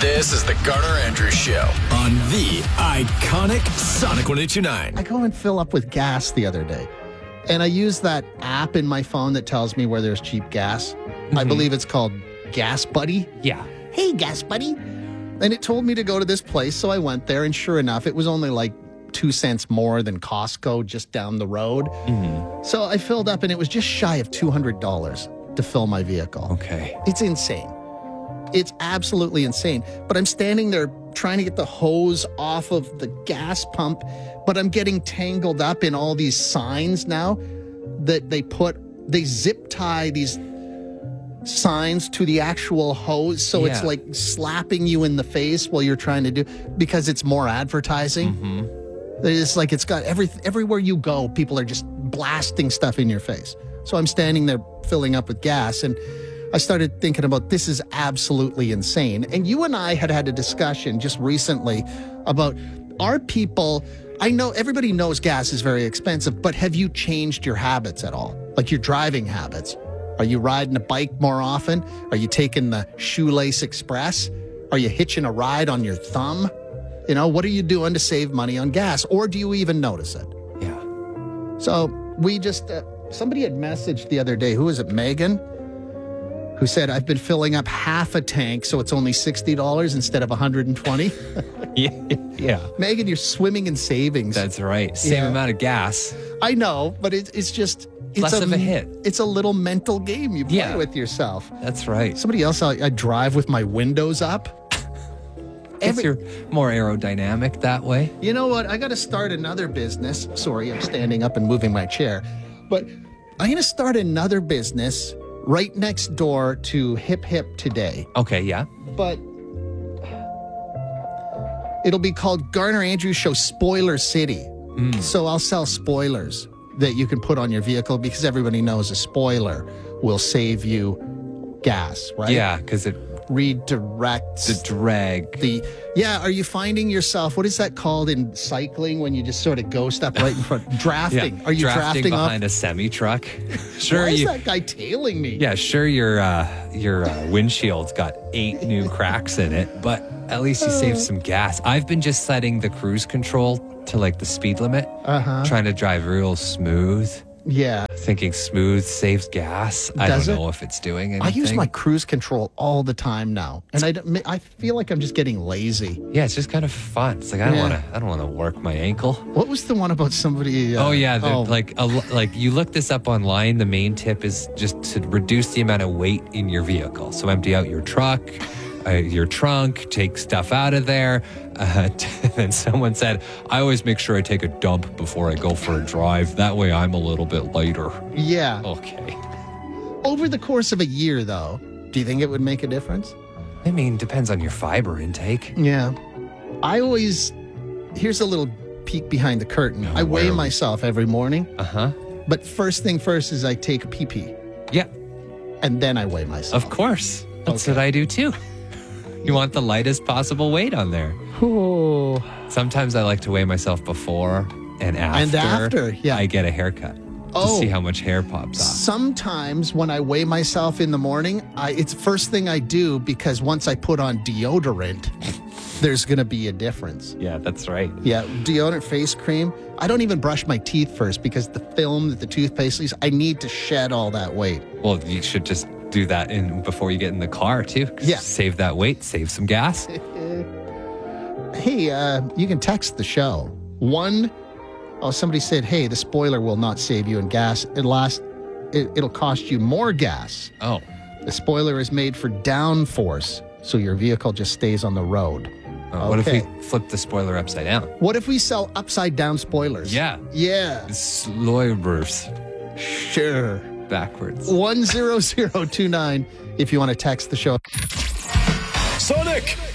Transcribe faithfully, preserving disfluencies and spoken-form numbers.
This is the Garner Andrews Show on the iconic Sonic one eighty-nine. I go and fill up with gas the other day, and I use that app in my phone that tells me where there's cheap gas. Mm-hmm. I believe it's called Gas Buddy. Yeah. Hey, Gas Buddy. And it told me to go to this place, so I went there, and sure enough, it was only like two cents more than Costco just down the road. Mm-hmm. So I filled up, and it was just shy of two hundred dollars to fill my vehicle. Okay. It's insane. It's absolutely insane. But I'm standing there trying to get the hose off of the gas pump, but I'm getting tangled up in all these signs now that they put, they zip tie these signs to the actual hose. So Yeah. it's like slapping you in the face while you're trying to do, because it's more advertising. Mm-hmm. It's like it's got every, everywhere you go, people are just blasting stuff in your face. So I'm standing there filling up with gas, and I started thinking about this is absolutely insane. And you and I had had a discussion just recently about, are people, I know everybody knows gas is very expensive, but have you changed your habits at all? Like your driving habits? Are you riding a bike more often? Are you taking the Shoelace Express? Are you hitching a ride on your thumb? You know, what are you doing to save money on gas? Or do you even notice it? Yeah. So we just, uh, somebody had messaged the other day, who is it, Megan? Who said, I've been filling up half a tank, so it's only sixty dollars instead of one hundred twenty dollars. Yeah. Yeah. Megan, you're swimming in savings. That's right. Same Yeah. amount of gas. I know, but it, it's just... It's Less of a hit. It's a little mental game you play Yeah. with yourself. That's right. Somebody else, I, I drive with my windows up. Guess Every- you're more aerodynamic that way. You know what? I got to start another business. Sorry, I'm standing up and moving my chair. But I'm going to start another business right next door to Hip Hip Today. Okay, yeah. But it'll be called Garner Andrews Show Spoiler City. Mm. So I'll sell spoilers that you can put on your vehicle, because everybody knows a spoiler will save you gas, right? Yeah, because it Redirects the drag. the yeah. Are you finding yourself, what is that called in cycling when you just sort of ghost up right in front? Drafting. Yeah, Are you drafting, behind off? a semi truck? Sure, Why is you. that guy tailing me? Yeah, sure. Your uh, your uh, windshield's got eight new cracks in it, but at least you save some gas. I've been just setting the cruise control to like the speed limit, uh-huh. trying to drive real smooth. Yeah. Thinking smooth saves gas. I Does don't it? know if it's doing anything. I use my cruise control all the time now, and I, don't- I feel like I'm just getting lazy. Yeah, it's just kind of fun. It's like I don't Yeah. want to. I don't want to work my ankle. What was the one about somebody? Uh, Oh yeah, the- oh, like a, lo- like you look this up online. The main tip is just to reduce the amount of weight in your vehicle. So empty out your truck, uh, your trunk, take stuff out of there. Uh, and someone said, I always make sure I take a dump before I go for a drive. That way I'm a little bit lighter. yeah. Okay. Over the course of a year, though, do you think it would make a difference? I mean, depends on your fiber intake. Yeah. I always, here's a little peek behind the curtain. I weigh where- myself every morning, Uh huh. but first thing first is I take a pee-pee, Yeah, and then I weigh myself. of course. That's Okay. what I do too. You want the lightest possible weight on there. Oh. Sometimes I like to weigh myself before and after. And after, yeah. I get a haircut Oh. to see how much hair pops off. Sometimes when I weigh myself in the morning, I, it's the first thing I do, because once I put on deodorant, there's going to be a difference. Yeah, that's right. Yeah, deodorant, face cream. I don't even brush my teeth first, because the film that the toothpaste leaves, I need to shed all that weight. Well, you should just do that in before you get in the car too. 'Cause Yeah. Save that weight, save some gas. Hey, uh, you can text the show. One, oh, somebody said, hey, the spoiler will not save you in gas. It last, it, it'll cost you more gas. Oh, The spoiler is made for downforce, so your vehicle just stays on the road. Uh, what if Okay. we flip the spoiler upside down? What if we sell upside down spoilers? Yeah. Yeah. Sloibers Sure. backwards. one zero zero two nine if you want to text the show. Sonic